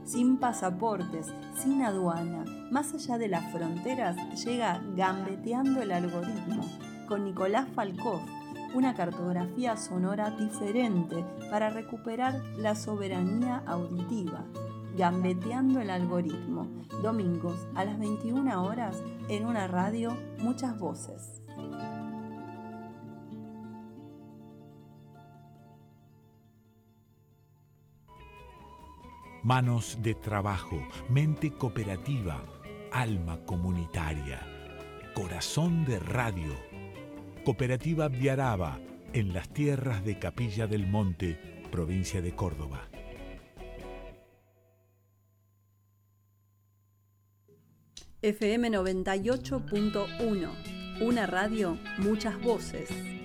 sin pasaportes, sin aduana, más allá de las fronteras, llega Gambeteando el Algoritmo, con Nicolás Falcoff, una cartografía sonora diferente para recuperar la soberanía auditiva. Gambeteando el Algoritmo, domingos a las 21 horas en una radio, muchas voces. Manos de trabajo, mente cooperativa, alma comunitaria, corazón de radio. Cooperativa Viaraba, en las tierras de Capilla del Monte, provincia de Córdoba. FM 98.1, una radio, muchas voces.